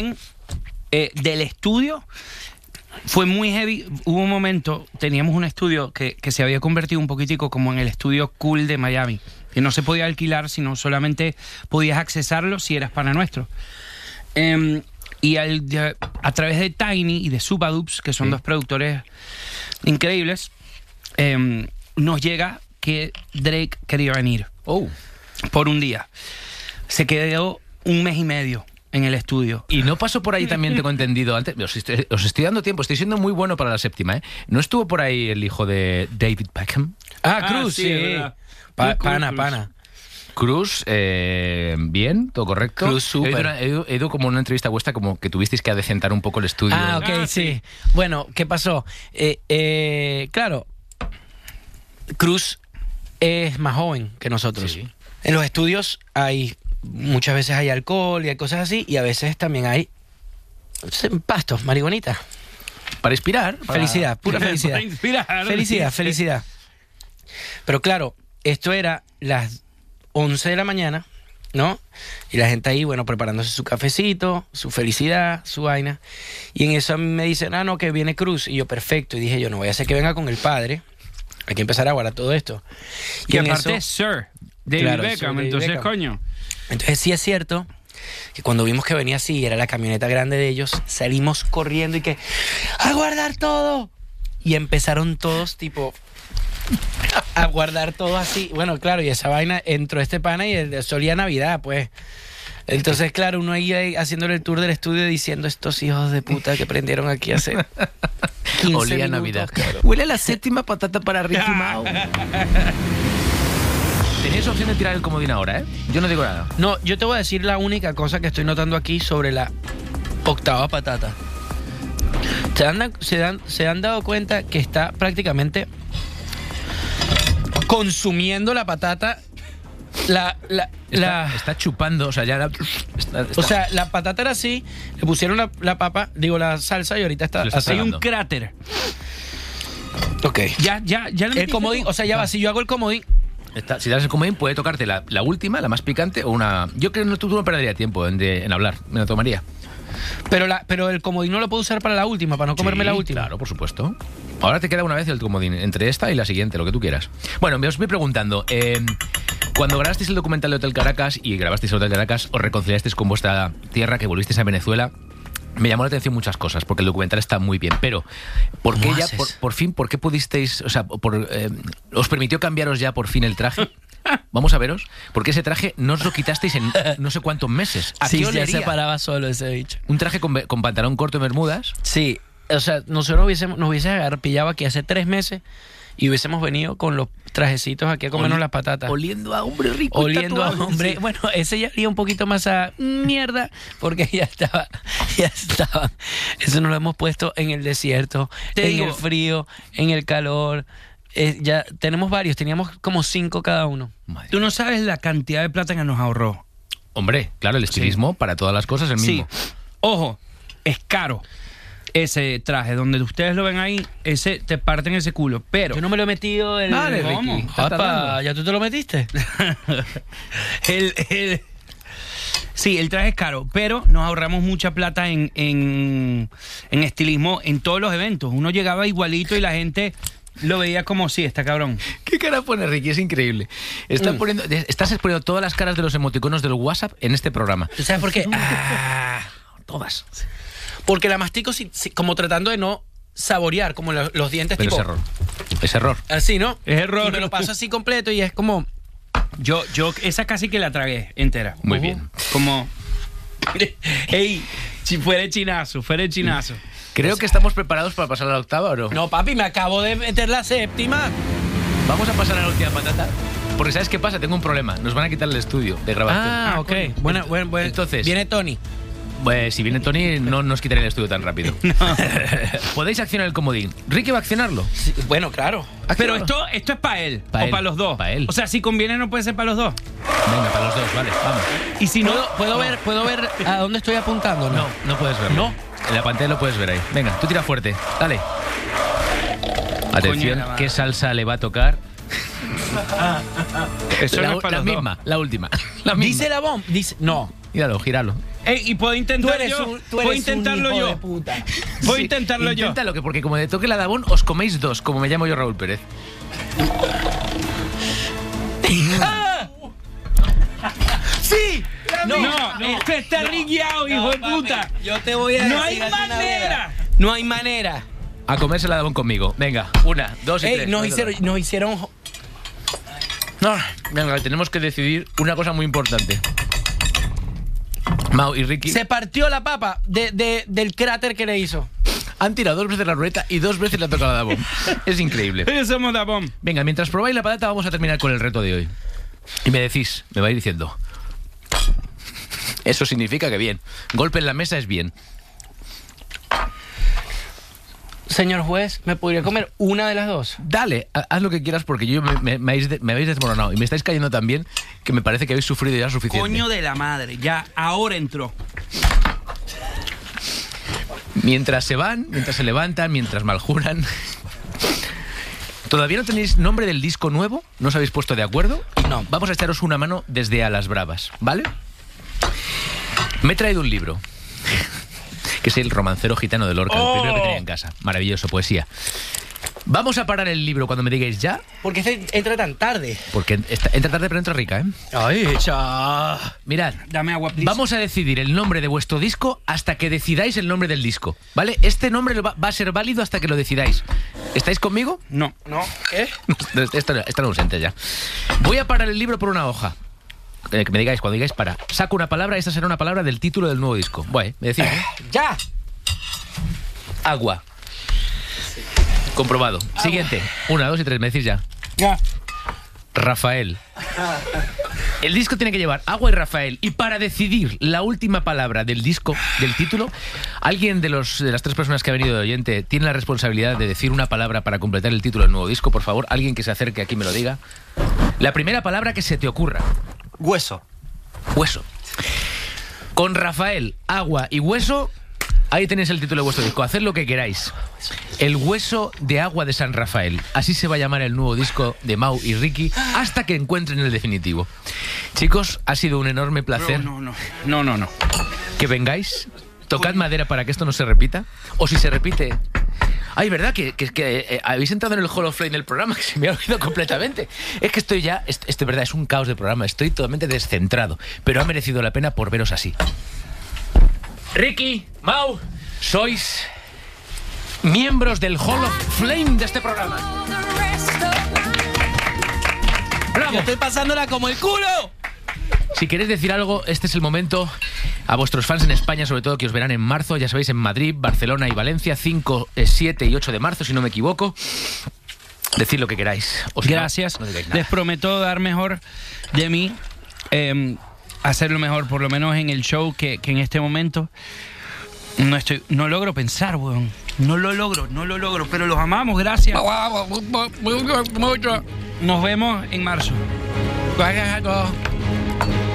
del estudio fue muy heavy. Hubo un momento, teníamos un estudio que se había convertido un poquitico como en el estudio cool de Miami, que no se podía alquilar, sino solamente podías accesarlo si eras pana nuestro. Y a través de Tiny y de Supadubs, que son dos productores increíbles, nos llega que Drake quería venir por un día. Se quedó 1 mes y medio en el estudio. Y no pasó por ahí también, tengo entendido antes. Os estoy dando tiempo, estoy siendo muy bueno para la séptima, ¿eh? ¿No estuvo por ahí el hijo de David Beckham? Cruz, sí. Pana. Cruz, bien, todo correcto. Cruz, súper. He ido como una entrevista vuestra, como que tuvisteis que adecentar un poco el estudio. Ok, sí. Bueno, ¿qué pasó? Claro, Cruz es más joven que nosotros. Sí. En los estudios muchas veces hay alcohol y hay cosas así, y a veces también hay pastos, marihuanita. Para inspirar. Felicidad, pura felicidad. Para inspirar. Felicidad. Pero claro, esto era las 11 de la mañana, ¿no? Y la gente ahí, bueno, preparándose su cafecito, su felicidad, su vaina. Y en eso a mí me dicen, no, que viene Cruz. Y yo, perfecto. Y dije yo, no voy a hacer que venga con el padre. Hay que empezar a guardar todo esto. Y aparte es Sir David Beckham, David entonces, Beckham. coño. Entonces sí es cierto que cuando vimos que venía así, era la camioneta grande de ellos, salimos corriendo y que ¡a guardar todo! Y empezaron todos tipo a guardar todo así. Bueno, claro, y esa vaina entró este pana y solía Navidad, pues. Entonces, claro, uno ahí haciéndole el tour del estudio diciendo estos hijos de puta que prendieron aquí hace 15 Olía minutos, Navidad. claro. Huele a la séptima patata para Ricky Mau. Tenéis opción de tirar el comodín ahora, ¿eh? Yo no digo nada. No, yo te voy a decir la única cosa que estoy notando aquí sobre la 8ª patata. ¿Se han dado cuenta que está prácticamente consumiendo la patata? Está chupando, o sea, ya está. O sea, la patata era así, le pusieron la salsa y ahorita está Lo está así. Hay un tragando. cráter. Ok. Ya lo El metiste comodín, tú. o sea, ya va, si yo hago el comodín. Si das el comodín, puede tocarte la última, la más picante, o una... Yo creo que tú no perdería tiempo en hablar, me lo tomaría. Pero el comodín no lo puedo usar para la última, para no comerme Sí, la última. Claro, por supuesto. Ahora te queda una vez el comodín, entre esta y la siguiente, lo que tú quieras. Bueno, os voy preguntando, cuando grabasteis el documental de Hotel Caracas y grabasteis el Hotel Caracas, os reconciliasteis con vuestra tierra, que volvisteis a Venezuela. Me llamó la atención muchas cosas, porque el documental está muy bien, pero ¿por qué ya, por fin, por qué pudisteis, o sea, os permitió cambiaros ya por fin el traje? Vamos a veros, porque ese traje no os lo quitasteis en no sé cuántos meses. ¿A Sí, qué ya olería? se paraba solo ese bicho. Un traje con pantalón corto y bermudas. Sí, o sea, nosotros nos hubiésemos pillado aquí hace 3 meses y hubiésemos venido con los trajecitos aquí a comernos las patatas. Oliendo a hombre rico. y Oliendo a tatuado. hombre. Sí. Bueno, ese ya olía un poquito más a mierda, porque ya estaba. Eso nos lo hemos puesto en el desierto, Te en digo, el frío, en el calor. Ya tenemos varios, teníamos como 5 cada uno. Madre Tú no sabes la cantidad de plata que nos ahorró. Hombre, claro, el estilismo para todas las cosas es el mismo. Sí. Ojo, es caro ese traje. Donde ustedes lo ven ahí, te parten ese culo. Pero Yo no me lo he metido. Dale, ¿Cómo? Ricky, estás Apa, tardando. ¿ya tú te lo metiste? Sí, el traje es caro, pero nos ahorramos mucha plata en estilismo en todos los eventos. Uno llegaba igualito y la gente lo veía como, sí, está cabrón. ¿Qué cara pone Ricky? Es increíble. Estás exponiendo todas las caras de los emoticonos del WhatsApp en este programa. ¿Tú sabes por qué? Todas. Porque la mastico como tratando de no saborear, como los dientes Pero tipo... es error. Es error. Así, ¿no? Es error. Y me lo paso así completo y es como... Yo esa casi que la tragué entera. Muy bien. Como, ey, si fuera el chinazo. Creo que estamos preparados para pasar a la octava, ¿o no? No, papi, me acabo de meter la séptima. Vamos a pasar a la última patata. Porque ¿sabes qué pasa? Tengo un problema. Nos van a quitar el estudio de grabación. Ok. Bueno. Entonces- Viene Tony. Pues si viene Tony, no nos quitaré el estudio tan rápido. Podéis accionar el comodín. Ricky va a accionarlo. Sí, bueno, claro. Pero esto es para él. Pa' o él, para los dos. pa' él. O sea, si conviene no puede ser para los dos. Venga, para los dos, vale, vamos. Y si no... ¿Puedo ver a dónde estoy apuntando? No, no puedes verlo. No. En la pantalla lo puedes ver ahí. Venga, tú tira fuerte. Dale. Atención, Coño, ¿qué salsa le va a tocar? Eso no es para la los dos. misma, la última. La misma. Dice la bomba. Dice... No. Gíralo, gíralo. Ey, y puedo intentar puedo intentarlo yo. Puedo Sí, intentarlo yo. Inténtalo, que porque como le toque la Dabón, os coméis dos, como me llamo yo Raúl Pérez. ¡Sí! No, este está riqueado, hijo de puta. Yo te voy a No decir hay así una manera. vera. No hay manera. A comerse la Dabón conmigo. Venga, 1, 2 y 3. Ey, nos hicieron... No, venga, tenemos que decidir una cosa muy importante. Mau y Ricky Se partió la papa del cráter que le hizo. han tirado 2 veces la ruleta y 2 veces le ha tocado la Dabón. Es increíble. Somos Dabón. Venga, mientras probáis la patata vamos a terminar con el reto de hoy. Y me decís, me vais diciendo. Eso significa que bien. Golpe en la mesa es bien. Señor juez, ¿me podría comer una de las dos? Dale, haz lo que quieras porque yo me habéis desmoronado y me estáis cayendo tan bien que me parece que habéis sufrido ya suficiente. Coño de la madre, ya ahora entró. Mientras se van, mientras se levantan, mientras maljuran. ¿Todavía no tenéis nombre del disco nuevo? ¿No os habéis puesto de acuerdo? No. Vamos a echaros una mano desde a las bravas, ¿vale? Me he traído un libro, que es El romancero gitano de Lorca, el primero que tenía en casa. Maravilloso, poesía. Vamos a parar el libro cuando me digáis ya, ¿Por qué entra tan tarde? porque entra tarde pero entra rica, ¿eh? Ay, cha. Mirad, Dame agua, please. vamos a decidir el nombre de vuestro disco hasta que decidáis el nombre del disco, ¿vale? Este nombre va a ser válido hasta que lo decidáis. ¿Estáis conmigo? No. ¿No? ¿Qué? Están ausentes ya. Voy a parar el libro por una hoja. Que me digáis, cuando digáis para. Saco una palabra, esta será una palabra del título del nuevo disco. Bueno, me decís, ¿eh? ¡Ya! Agua. Comprobado. Siguiente. 1, 2 y 3, me decís ya. Ya. Rafael. El disco tiene que llevar agua y Rafael. Y para decidir la última palabra del disco, del título, alguien de las 3 personas que ha venido de oyente tiene la responsabilidad de decir una palabra para completar el título del nuevo disco. Por favor, alguien que se acerque aquí me lo diga. La primera palabra que se te ocurra. Hueso. Hueso. Con Rafael, agua y hueso, ahí tenéis el título de vuestro disco. Haced lo que queráis. El hueso de agua de San Rafael. Así se va a llamar el nuevo disco de Mau y Ricky hasta que encuentren el definitivo. Chicos, ha sido un enorme placer No. que vengáis. Tocad madera para que esto no se repita. O si se repite... Ay, ¿verdad? Que habéis entrado en el Hall of Fame del programa, que se me ha olvidado completamente. Es que estoy ya... Esto, verdad, es un caos de programa. Estoy totalmente descentrado. Pero ha merecido la pena por veros así. Ricky, Mau, sois miembros del Hall of Fame de este programa. ¡Bravo! Yo estoy pasándola como el culo. Si queréis decir algo, este es el momento. A vuestros fans en España, sobre todo, que os verán en marzo, ya sabéis, en Madrid, Barcelona y Valencia, 5, 7 y 8 de marzo, si no me equivoco. Decid lo que queráis. O si no, Gracias. no digáis nada. Les prometo dar mejor de mí, hacerlo mejor, por lo menos en el show, que en este momento no logro pensar, weón. No lo logro, pero los amamos, gracias. Nos vemos en marzo. Gracias a todos.